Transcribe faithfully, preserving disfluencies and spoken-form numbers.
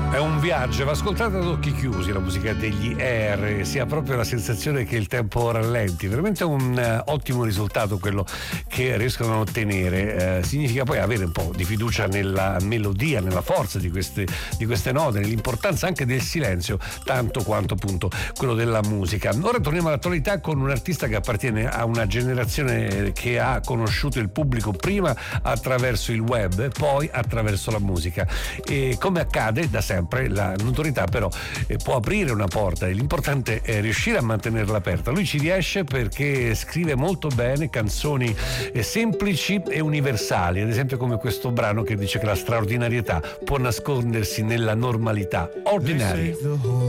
È un viaggio, va ascoltata ad occhi chiusi la musica degli Air, si ha proprio la sensazione che il tempo rallenti, veramente un uh, ottimo risultato quello che riescono a ottenere, uh, significa poi avere un po' di fiducia nella melodia, nella forza di queste, di queste note, nell'importanza anche del silenzio, tanto quanto appunto quello della musica. Ora torniamo all'attualità con un artista che appartiene a una generazione che ha conosciuto il pubblico prima attraverso il web, poi attraverso la musica, e come accade da sempre la notorietà però eh, può aprire una porta e l'importante è riuscire a mantenerla aperta. Lui ci riesce perché scrive molto bene canzoni eh, semplici e universali, ad esempio come questo brano che dice che la straordinarietà può nascondersi nella normalità ordinaria.